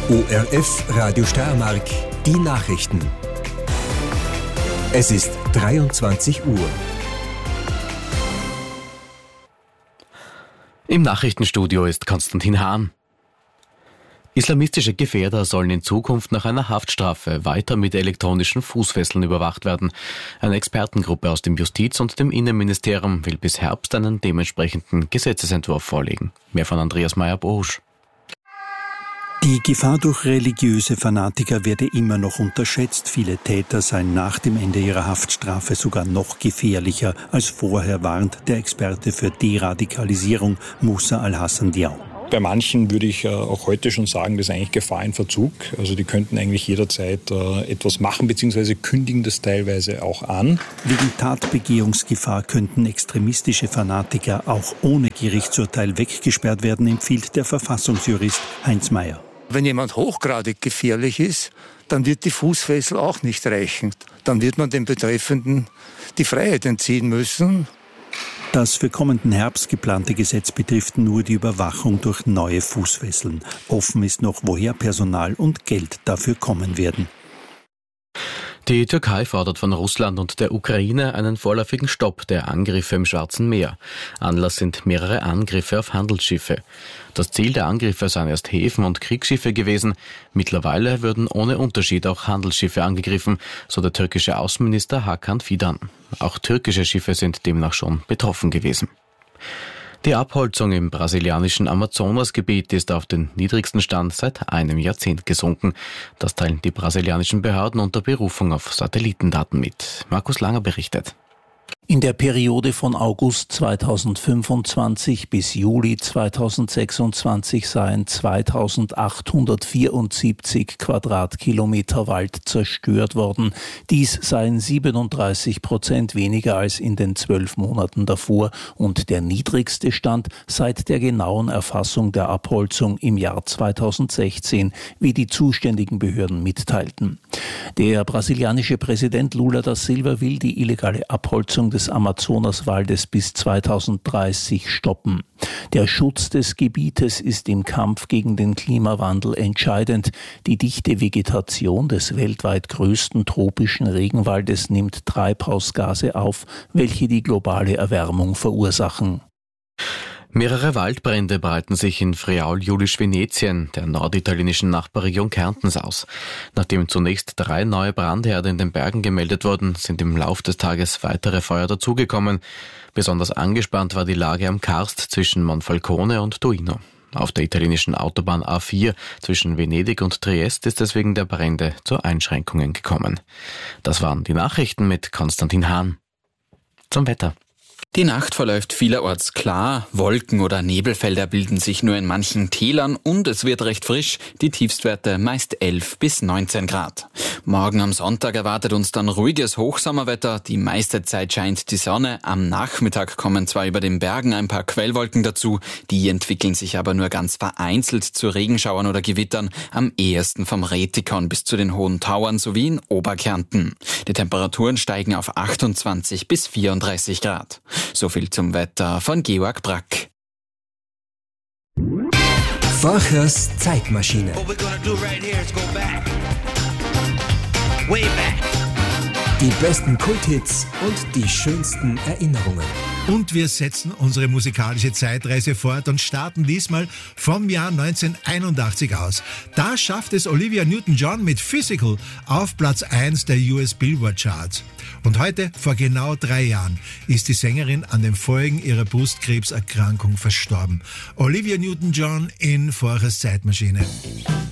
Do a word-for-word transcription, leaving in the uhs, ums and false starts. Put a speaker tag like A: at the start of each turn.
A: O R F Radio Steiermark, die Nachrichten. Es ist dreiundzwanzig Uhr.
B: Im Nachrichtenstudio ist Konstantin Hahn. Islamistische Gefährder sollen in Zukunft nach einer Haftstrafe weiter mit elektronischen Fußfesseln überwacht werden. Eine Expertengruppe aus dem Justiz- und dem Innenministerium will bis Herbst einen dementsprechenden Gesetzesentwurf vorlegen. Mehr von Andreas Meyer-Borusch.
C: Die Gefahr durch religiöse Fanatiker werde immer noch unterschätzt. Viele Täter seien nach dem Ende ihrer Haftstrafe sogar noch gefährlicher als vorher, warnt der Experte für Deradikalisierung Musa Al-Hassan Diaw.
D: Bei manchen würde ich äh, auch heute schon sagen, das ist eigentlich Gefahr in Verzug. Also die könnten eigentlich jederzeit äh, etwas machen, beziehungsweise kündigen das teilweise auch an.
C: Wegen Tatbegehungsgefahr könnten extremistische Fanatiker auch ohne Gerichtsurteil weggesperrt werden, empfiehlt der Verfassungsjurist Heinz Mayer.
E: Wenn jemand hochgradig gefährlich ist, dann wird die Fußfessel auch nicht reichen. Dann wird man dem Betreffenden die Freiheit entziehen müssen.
C: Das für kommenden Herbst geplante Gesetz betrifft nur die Überwachung durch neue Fußfesseln. Offen ist noch, woher Personal und Geld dafür kommen werden.
B: Die Türkei fordert von Russland und der Ukraine einen vorläufigen Stopp der Angriffe im Schwarzen Meer. Anlass sind mehrere Angriffe auf Handelsschiffe. Das Ziel der Angriffe seien erst Häfen und Kriegsschiffe gewesen. Mittlerweile würden ohne Unterschied auch Handelsschiffe angegriffen, so der türkische Außenminister Hakan Fidan. Auch türkische Schiffe sind demnach schon betroffen gewesen. Die Abholzung im brasilianischen Amazonasgebiet ist auf den niedrigsten Stand seit einem Jahrzehnt gesunken. Das teilen die brasilianischen Behörden unter Berufung auf Satellitendaten mit. Markus Langer berichtet.
F: In der Periode von August zweitausendfünfundzwanzig bis Juli zweitausendsechsundzwanzig seien zweitausendachthundertvierundsiebzig Quadratkilometer Wald zerstört worden. Dies seien siebenunddreißig Prozent weniger als in den zwölf Monaten davor und der niedrigste Stand seit der genauen Erfassung der Abholzung im Jahr zweitausendsechzehn, wie die zuständigen Behörden mitteilten. Der brasilianische Präsident Lula da Silva will die illegale Abholzung des Amazonaswaldes bis zweitausenddreißig stoppen. Der Schutz des Gebietes ist im Kampf gegen den Klimawandel entscheidend. Die dichte Vegetation des weltweit größten tropischen Regenwaldes nimmt Treibhausgase auf, welche die globale Erwärmung verursachen.
B: Mehrere Waldbrände breiten sich in Friaul-Julisch-Venetien, der norditalienischen Nachbarregion Kärntens, aus. Nachdem zunächst drei neue Brandherde in den Bergen gemeldet wurden, sind im Lauf des Tages weitere Feuer dazugekommen. Besonders angespannt war die Lage am Karst zwischen Monfalcone und Duino. Auf der italienischen Autobahn A vier zwischen Venedig und Triest ist es wegen der Brände zu Einschränkungen gekommen. Das waren die Nachrichten mit Konstantin Hahn. Zum Wetter.
G: Die Nacht verläuft vielerorts klar, Wolken- oder Nebelfelder bilden sich nur in manchen Tälern und es wird recht frisch, die Tiefstwerte meist elf bis neunzehn Grad. Morgen am Sonntag erwartet uns dann ruhiges Hochsommerwetter, die meiste Zeit scheint die Sonne, am Nachmittag kommen zwar über den Bergen ein paar Quellwolken dazu, die entwickeln sich aber nur ganz vereinzelt zu Regenschauern oder Gewittern, am ehesten vom Rätikon bis zu den Hohen Tauern sowie in Oberkärnten. Die Temperaturen steigen auf achtundzwanzig bis vierunddreißig Grad. So viel zum Wetter von Georg Brack.
A: Forchers Zeitmaschine. Die besten Kulthits und die schönsten Erinnerungen.
H: Und wir setzen unsere musikalische Zeitreise fort und starten diesmal vom Jahr neunzehnhunderteinundachtzig aus. Da schafft es Olivia Newton-John mit Physical auf Platz eins der U S Billboard Charts. Und heute, vor genau drei Jahren, ist die Sängerin an den Folgen ihrer Brustkrebserkrankung verstorben. Olivia Newton-John in Forchers Zeitmaschine.